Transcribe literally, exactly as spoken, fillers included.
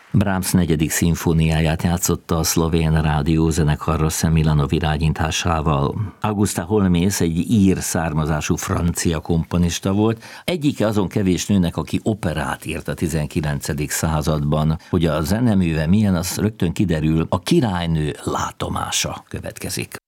Brahms negyedik szimfóniáját játszotta a szlovén rádiózenekar Rosse Milanov irányításával. Augusta Holmész egy ír származású francia komponista volt, egyike azon kevés nőnek, aki operát írt a tizenkilencedik században. Hogy a zeneműve milyen, az rögtön kiderül, a Királynő látomása következik.